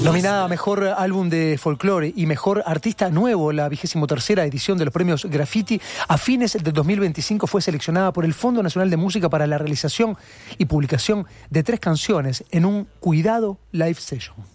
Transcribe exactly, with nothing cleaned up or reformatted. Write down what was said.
Nominada a Mejor Álbum de Folclore y Mejor Artista Nuevo, la vigésimo tercera edición de los premios Graffiti, a fines de dos mil veinticinco fue seleccionada por el Fondo Nacional de Música para la realización y publicación de tres canciones en un Cuidado Live Session.